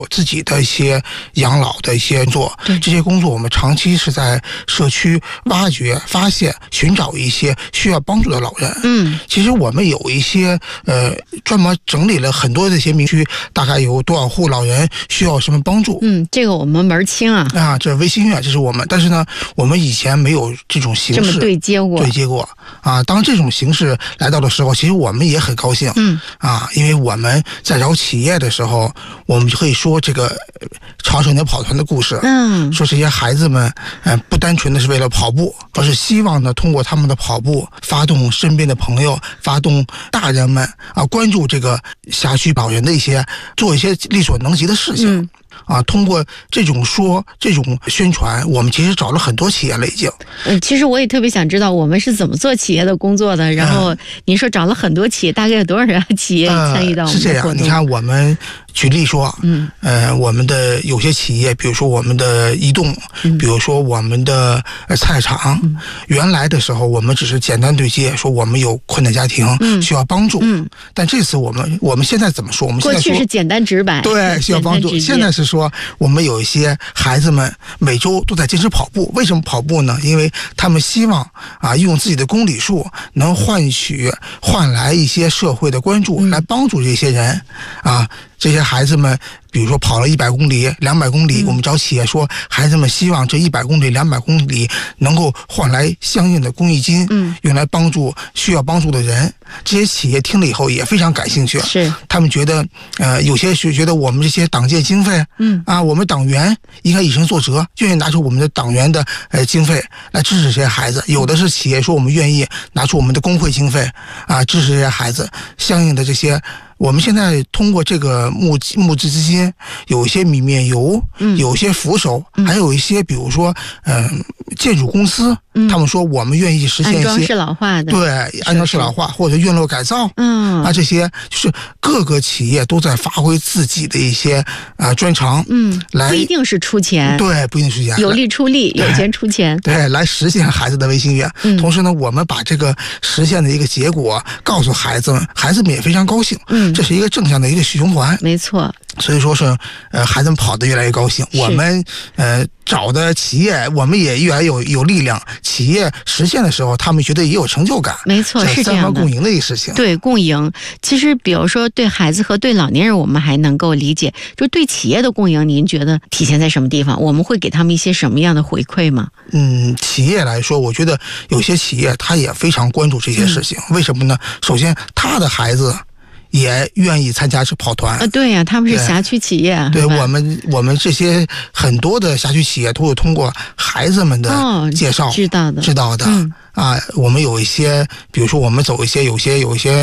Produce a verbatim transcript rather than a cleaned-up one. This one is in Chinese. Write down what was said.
自己的一些养老的一些工作，这些工作我们长期是在社区挖掘、发现、寻找一些需要帮助的老人。 嗯， 其实我们有一些呃专门整理了很多这些民区，大概有多少户老人需要什么帮助。 嗯，这个我们门儿清啊。 啊，这微心院这是我们，但是呢，我们以前没有这种形式这么对接过， 对接过啊。当这种形式来到的时候，其实我们也很高兴。 嗯， 啊，因为我们在找企业的时候，我们可以说这个长少年跑团的故事。 嗯， 说这些孩子们，嗯、呃，不单纯的是为了跑步，而是希望呢，通过他们的跑步，发动身边的朋友，发动大人们啊，关注这个辖区老人的一些，做一些力所能及的事情。嗯啊，通过这种说这种宣传，我们其实找了很多企业了已经。 嗯，其实我也特别想知道我们是怎么做企业的工作的。然后您说找了很多企业，大概有多少家企业参与到我们的活动？呃、是这样，你看我们举例说，嗯，呃，我们的有些企业，比如说我们的移动，嗯、比如说我们的菜场、嗯，原来的时候我们只是简单对接，说我们有困难家庭、嗯、需要帮助，嗯，但这次我们我们现在怎么说？我们现在说过去是简单直白， 对，需要帮助。现在是说我们有一些孩子们每周都在坚持跑步，为什么跑步呢？因为他们希望啊，用自己的公里数能换取换来一些社会的关注，嗯、来帮助这些人啊。这些孩子们，比如说跑了一百公里、两百公里，嗯、我们找企业说，孩子们希望这一百公里、两百公里能够换来相应的公益金，嗯，用来帮助需要帮助的人。这些企业听了以后也非常感兴趣， 是他们觉得，呃，有些是觉得我们这些党建经费，嗯啊，我们党员应该以身作则，愿意拿出我们的党员的呃经费来支持这些孩子。有的是企业说我们愿意拿出我们的工会经费啊，支持这些孩子，相应的这些。我们现在通过这个募募资基金，有一些米面油，嗯，有一些扶手，嗯、还有一些比如说，嗯、呃，建筑公司，嗯，他们说我们愿意实现一些安装式老化的， 对，安装式老化或者院落改造，嗯，啊，这些就是各个企业都在发挥自己的一些啊、呃、专长，嗯，来不一定是出钱， 对，不一定出钱， 有力出力，有钱出钱， 对，来实现孩子的微心愿。嗯，同时呢，我们把这个实现的一个结果告诉孩子们，孩子们也非常高兴，嗯。这是一个正向的一个循环， 没错。 所以说是，呃，孩子们跑得越来越高兴。我们呃找的企业，我们也越来越有有力量。企业实现的时候，他们觉得也有成就感。 没错，是这样的。 三方共赢的一个事情。 对，共赢。其实，比如说对孩子和对老年人，我们还能够理解。就对企业的共赢，您觉得体现在什么地方？我们会给他们一些什么样的回馈吗？ 嗯，企业来说，我觉得有些企业他也非常关注这些事情。嗯、为什么呢？首先，他的孩子也愿意参加这跑团啊， 对呀、啊，他们是辖区企业。 对，对我们，我们这些很多的辖区企业都是通过孩子们的介绍、 哦、知道的， 知道的、 嗯、 啊。我们有一些，比如说我们走一些，有些有一些。